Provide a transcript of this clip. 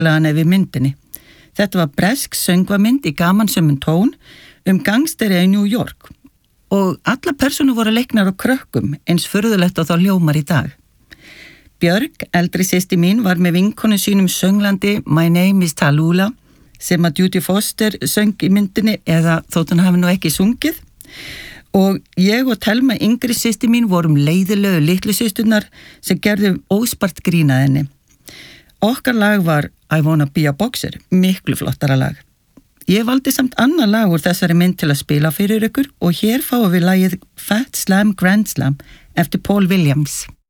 lagan yfir myndinni. Þetta var bresk söngvamynd í gamansömmun tón gangsteri í New York og alla persónur voru leiknar á krökkum eins furðulegt og þá hljómar í dag. Björg, eldri systir mín, var með vinkonu sínum sönglandi My Name is Tallulah sem að Judy Foster söng í myndinni eða þótt hann hafi nú ekki sungið og ég og Telma yngri systir mín vorum leiðilegu litlu systurnar sem gerðu óspart grín að henni. Okkar lag var I Wanna Be a Boxer, miklu flottara lag. Ég valdi samt annað lag úr þessari mynd til að spila fyrir ykkur og hér fáum við lagið Fat Slam Grand Slam eftir Paul Williams.